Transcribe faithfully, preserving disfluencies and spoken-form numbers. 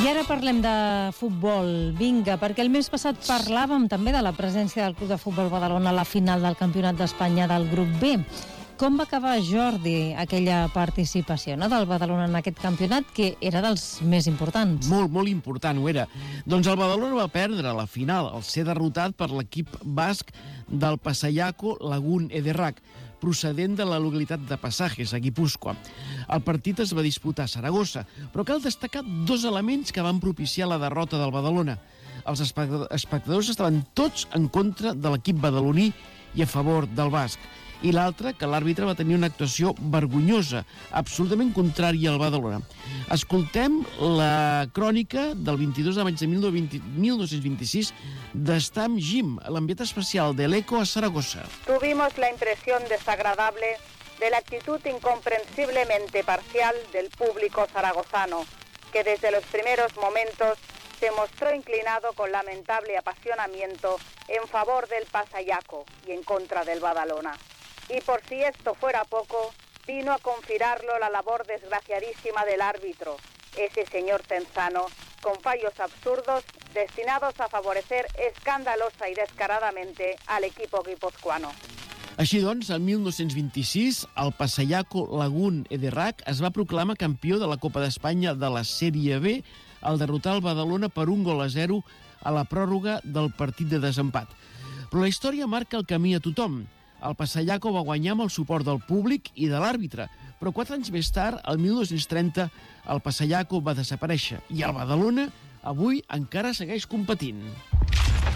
I ara parlem de futbol. Vinga, perquè el mes passat parlàvem també de la presència del Club de Futbol Badalona a la final del Campionat d'Espanya del grup B. Com va acabar, Jordi, aquella participació, no?, del Badalona en aquest campionat, que era dels més importants? Molt, molt important ho era. Doncs el Badalona va perdre la final al ser derrotat per l'equip basc del Pasaiako Lagun Ederrak, procedent de la localitat de Pasajes, a Guipúscoa. El partit es va disputar a Saragossa, però cal destacar dos elements que van propiciar la derrota del Badalona. Els espectadors estaven tots en contra de l'equip badaloní i a favor del basc. I l'altre, que l'àrbitre va tenir una actuació vergonyosa, absolutament contrària al Badalona. Escoltem la crònica del vint-i-dos de maig de mil nou-cents vint-i-sis d'Estam Gym, l'enviat especial de l'Eco a Saragossa. Tuvimos la impresión desagradable de la actitud incomprensiblemente parcial del público zaragozano, que desde los primeros momentos se mostró inclinado con lamentable apasionamiento en favor del Pasaiako y en contra del Badalona. Y por si esto fuera poco, vino a confirmarlo la labor desgraciadísima del árbitro, ese señor Tenzano, con fallos absurdos destinados a favorecer escandalosa y descaradamente al equipo guipuzcoano. Així doncs, el mil nou-cents vint-i-sis, el Pasaiako Lagun Ederrak es va proclamar campió de la Copa d'Espanya de la Sèrie B al derrotar el Badalona per un gol a zero a la pròrroga del partit de desempat. Però la història marca el camí a tothom. El Pasaiako va guanyar amb el suport del públic i de l'àrbitre, però quatre anys més tard, el mil nou-cents trenta, el Pasaiako va desaparèixer i el Badalona avui encara segueix competint.